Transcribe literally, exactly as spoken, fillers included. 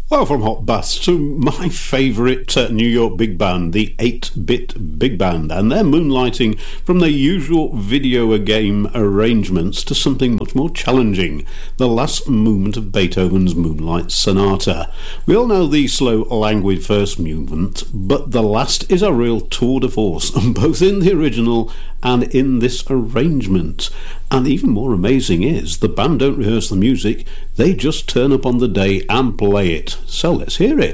Well, from hot baths to my favourite uh, New York big band, the eight-bit Big Band, and their moonlighting from their usual video game arrangements to something much more challenging, the last movement of Beethoven's Moonlight Sonata. We all know the slow, languid first movement, but the last is a real tour de force, both in the original and in this arrangement. And even more amazing is, the band don't rehearse the music, they just turn up on the day and play it. So let's hear it.